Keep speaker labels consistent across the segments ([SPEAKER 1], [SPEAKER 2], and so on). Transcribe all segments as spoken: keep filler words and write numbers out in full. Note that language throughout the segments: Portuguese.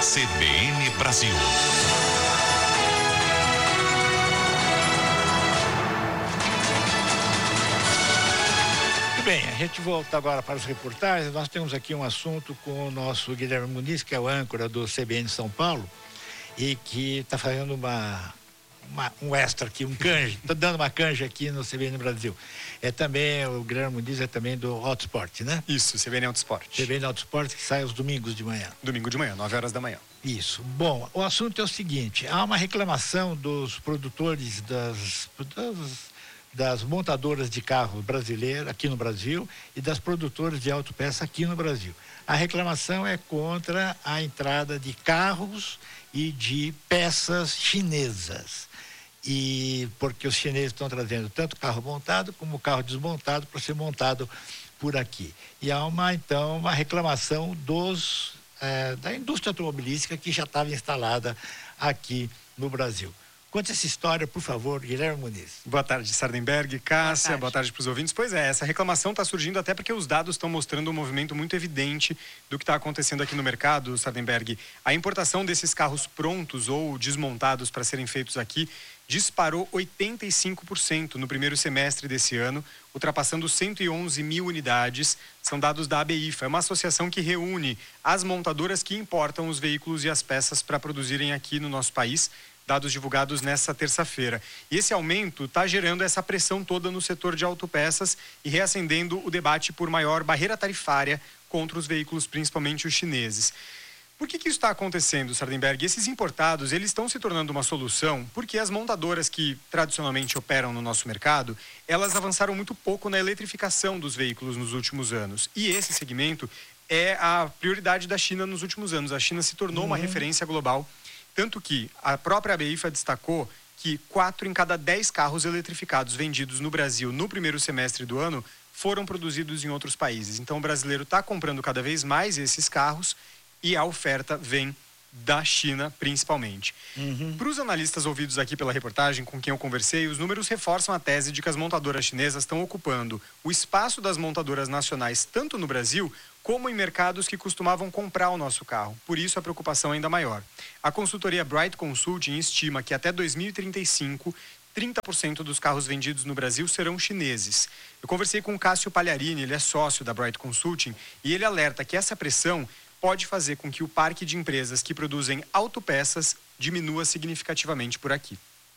[SPEAKER 1] C B N Brasil.
[SPEAKER 2] Muito bem, a gente volta agora para as reportagens. Nós temos aqui um assunto com o nosso Guilherme Muniz, que é o âncora do C B N São Paulo, e que está fazendo uma, uma, um extra aqui, um canja, está dando uma canja aqui no C B N Brasil. É também, o Guilherme Muniz é também do Auto Esporte, né?
[SPEAKER 3] Isso, C B N Auto Esporte.
[SPEAKER 2] C B N Auto Esporte, que sai aos domingos de manhã.
[SPEAKER 3] Domingo de manhã, nove horas da manhã.
[SPEAKER 2] Isso. Bom, o assunto é o seguinte: há uma reclamação dos produtores das, das das montadoras de carro brasileiras aqui no Brasil e das produtoras de autopeça aqui no Brasil. A reclamação é contra a entrada de carros e de peças chinesas. E porque os chineses estão trazendo tanto carro montado como carro desmontado para ser montado por aqui. E há uma, então, uma reclamação dos, eh, da indústria automobilística que já estava instalada aqui no Brasil. Conte essa história, por favor, Guilherme Muniz.
[SPEAKER 3] Boa tarde, Sardenberg, Cássia, boa tarde para os ouvintes. Pois é, essa reclamação está surgindo até porque os dados estão mostrando um movimento muito evidente do que está acontecendo aqui no mercado, Sardenberg. A importação desses carros prontos ou desmontados para serem feitos aqui disparou oitenta e cinco por cento no primeiro semestre desse ano, ultrapassando cento e onze mil unidades. São dados da A B I F A, é uma associação que reúne as montadoras que importam os veículos e as peças para produzirem aqui no nosso país. Dados divulgados nessa terça-feira. E esse aumento está gerando essa pressão toda no setor de autopeças e reacendendo o debate por maior barreira tarifária contra os veículos, principalmente os chineses. Por que que isso está acontecendo, Sardenberg? Esses importados, eles estão se tornando uma solução porque as montadoras que tradicionalmente operam no nosso mercado, elas avançaram muito pouco na eletrificação dos veículos nos últimos anos. E esse segmento é a prioridade da China nos últimos anos. A China se tornou uma referência global. Tanto que a própria A B I F A destacou que quatro em cada dez carros eletrificados vendidos no Brasil no primeiro semestre do ano foram produzidos em outros países. Então o brasileiro está comprando cada vez mais esses carros e a oferta vem da China, principalmente. Uhum. Para os analistas ouvidos aqui pela reportagem com quem eu conversei, os números reforçam a tese de que as montadoras chinesas estão ocupando o espaço das montadoras nacionais, tanto no Brasil como em mercados que costumavam comprar o nosso carro. Por isso, a preocupação é ainda maior. A consultoria Bright Consulting estima que até dois mil e trinta e cinco, trinta por cento dos carros vendidos no Brasil serão chineses. Eu conversei com o Cássio Pagliarini, ele é sócio da Bright Consulting, e ele alerta que essa pressão pode fazer com que o parque de empresas que produzem autopeças diminua significativamente por aqui.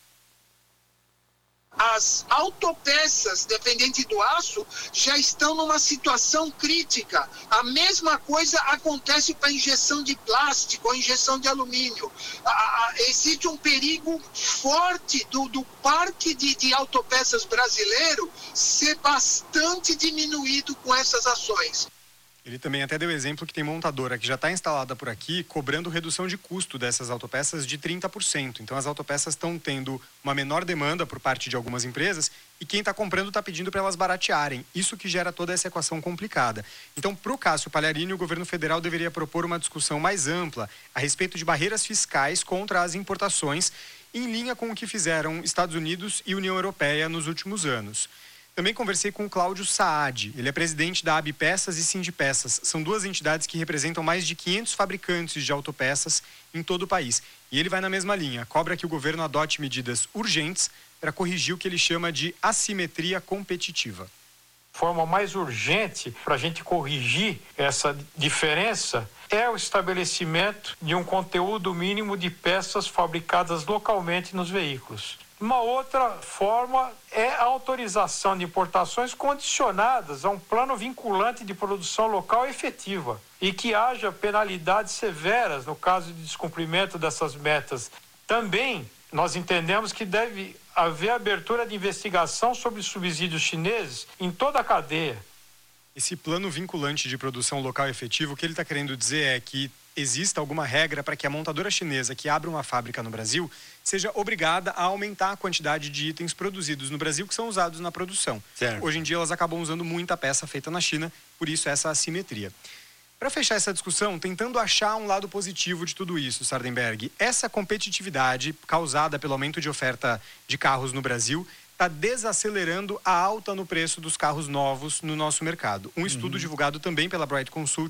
[SPEAKER 4] As autopeças, dependente do aço, já estão numa situação crítica. A mesma coisa acontece para a injeção de plástico, a injeção de alumínio. A, a, existe um perigo forte do, do parque de, de autopeças brasileiro ser bastante diminuído com essas ações.
[SPEAKER 3] Ele também até deu exemplo que tem montadora que já está instalada por aqui, cobrando redução de custo dessas autopeças de trinta por cento. Então as autopeças estão tendo uma menor demanda por parte de algumas empresas e quem está comprando está pedindo para elas baratearem. Isso que gera toda essa equação complicada. Então, para o Cássio Pagliarini, o governo federal deveria propor uma discussão mais ampla a respeito de barreiras fiscais contra as importações, em linha com o que fizeram Estados Unidos e União Europeia nos últimos anos. Também conversei com o Cláudio Saad, ele é presidente da Abpeças e Sindipeças. São duas entidades que representam mais de quinhentos fabricantes de autopeças em todo o país. E ele vai na mesma linha, cobra que o governo adote medidas urgentes para corrigir o que ele chama de assimetria competitiva.
[SPEAKER 5] Forma mais urgente para a gente corrigir essa diferença é o estabelecimento de um conteúdo mínimo de peças fabricadas localmente nos veículos. Uma outra forma é a autorização de importações condicionadas a um plano vinculante de produção local efetiva e que haja penalidades severas no caso de descumprimento dessas metas. Também nós entendemos que deve haver abertura de investigação sobre subsídios chineses em toda a cadeia.
[SPEAKER 3] Esse plano vinculante de produção local efetivo, o que ele está querendo dizer é que exista alguma regra para que a montadora chinesa que abra uma fábrica no Brasil seja obrigada a aumentar a quantidade de itens produzidos no Brasil que são usados na produção. Certo. Hoje em dia elas acabam usando muita peça feita na China, por isso essa assimetria. Para fechar essa discussão, tentando achar um lado positivo de tudo isso, Sardenberg, essa competitividade causada pelo aumento de oferta de carros no Brasil está desacelerando a alta no preço dos carros novos no nosso mercado. Um estudo uhum. divulgado também pela Bright Consulting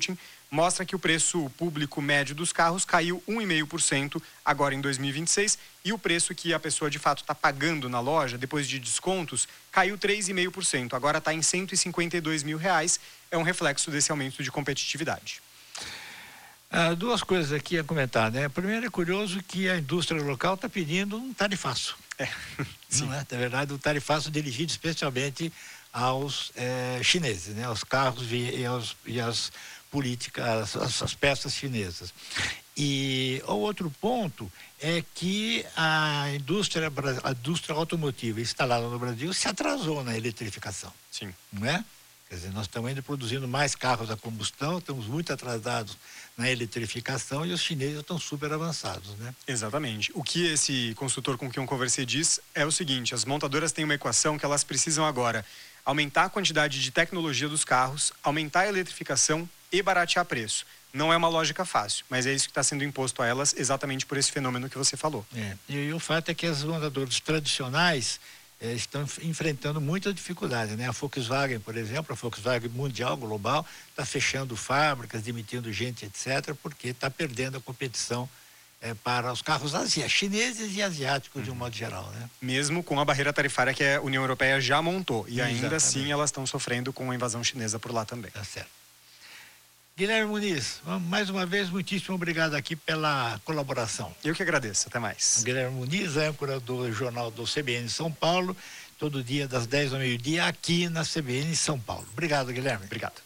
[SPEAKER 3] mostra que o preço público médio dos carros caiu um vírgula cinco por cento agora em dois mil e vinte e seis e o preço que a pessoa de fato está pagando na loja, depois de descontos, caiu três vírgula cinco por cento. Agora está em cento e cinquenta e dois mil reais. É um reflexo desse aumento de competitividade.
[SPEAKER 2] Ah, duas coisas aqui a comentar, né? Primeiro, é curioso que a indústria local está pedindo um tarifaço.
[SPEAKER 3] É, sim.
[SPEAKER 2] Não é? Na verdade, um tarifaço dirigido especialmente aos eh, chineses, né? Aos carros e, aos, e às políticas, as, as peças chinesas. E o outro ponto é que a indústria, a indústria automotiva instalada no Brasil se atrasou na eletrificação.
[SPEAKER 3] Sim.
[SPEAKER 2] Não é? Quer dizer, nós estamos ainda produzindo mais carros a combustão, estamos muito atrasados na eletrificação e os chineses estão super avançados, né?
[SPEAKER 3] Exatamente. O que esse consultor com quem eu conversei diz é o seguinte: as montadoras têm uma equação que elas precisam agora aumentar a quantidade de tecnologia dos carros, aumentar a eletrificação e baratear preço. Não é uma lógica fácil, mas é isso que está sendo imposto a elas exatamente por esse fenômeno que você falou.
[SPEAKER 2] É. E, e o fato é que as montadoras tradicionais É, estão enfrentando muita dificuldade, né? A Volkswagen, por exemplo, a Volkswagen mundial, global, está fechando fábricas, demitindo gente, etcétera, porque está perdendo a competição é, para os carros asi- chineses e asiáticos, uhum, de um modo geral, né?
[SPEAKER 3] Mesmo com a barreira tarifária que a União Europeia já montou. E ainda
[SPEAKER 2] Exatamente.
[SPEAKER 3] assim elas estão sofrendo com a invasão chinesa por lá também.
[SPEAKER 2] Tá certo. Guilherme Muniz, mais uma vez, muitíssimo obrigado aqui pela colaboração.
[SPEAKER 3] Eu que agradeço, até mais.
[SPEAKER 2] Guilherme Muniz, âncora do jornal do C B N São Paulo, todo dia das dez ao meio-dia, aqui na C B N São Paulo. Obrigado, Guilherme.
[SPEAKER 3] Obrigado.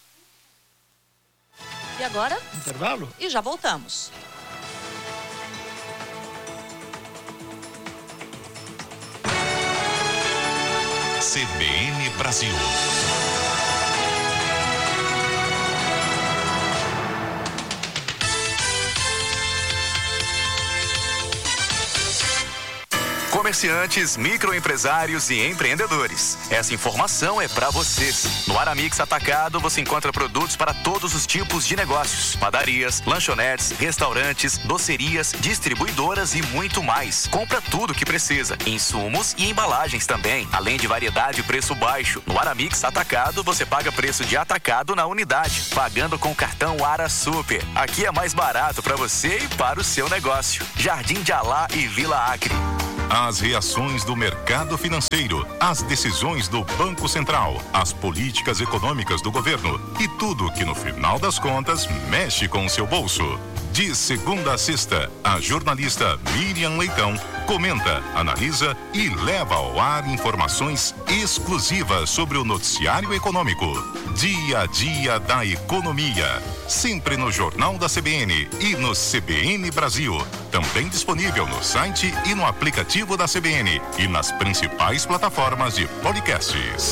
[SPEAKER 1] E agora?
[SPEAKER 2] Intervalo?
[SPEAKER 1] E já voltamos.
[SPEAKER 6] C B N Brasil. Comerciantes, microempresários e empreendedores. Essa informação é para vocês. No Aramix Atacado você encontra produtos para todos os tipos de negócios: padarias, lanchonetes, restaurantes, docerias, distribuidoras e muito mais. Compra tudo o que precisa, insumos e embalagens também, além de variedade e preço baixo. No Aramix Atacado você paga preço de atacado na unidade, pagando com o cartão Ara Super. Aqui é mais barato para você e para o seu negócio. Jardim de Alá e Vila Acre. As reações do mercado financeiro, as decisões do Banco Central, as políticas econômicas do governo e tudo que no final das contas mexe com o seu bolso. De segunda a sexta, a jornalista Miriam Leitão comenta, analisa e leva ao ar informações exclusivas sobre o noticiário econômico. Dia a dia da economia. Sempre no Jornal da C B N e no C B N Brasil. Também disponível no site e no aplicativo da C B N e nas principais plataformas de podcasts.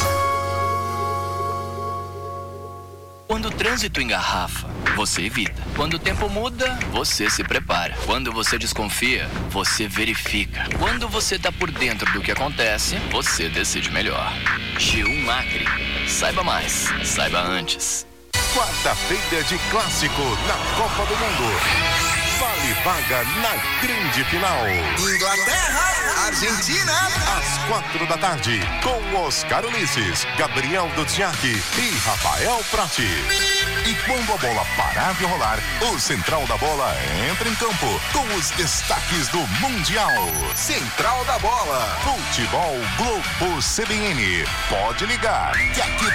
[SPEAKER 7] Quando o trânsito engarrafa, você evita. Quando o tempo muda, você se prepara. Quando você desconfia, você verifica. Quando você está por dentro do que acontece, você decide melhor. G um Acre. Saiba mais. Saiba antes.
[SPEAKER 6] Quarta-feira de clássico na Copa do Mundo. Vale vaga na grande final.
[SPEAKER 8] Inglaterra, Argentina.
[SPEAKER 6] Às quatro da tarde, com Oscar Ulisses, Gabriel Duziak e Rafael Prati. E quando a bola parar de rolar, o Central da Bola entra em campo com os destaques do Mundial.
[SPEAKER 8] Central da Bola.
[SPEAKER 6] Futebol Globo C B N. Pode ligar, que aqui